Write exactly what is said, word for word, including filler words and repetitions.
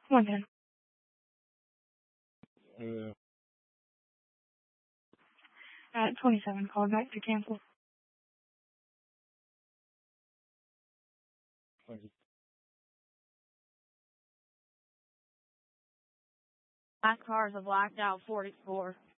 one ten. Uh, At twenty-seven, called back to cancel. thank you. My car's a blacked out forty-four.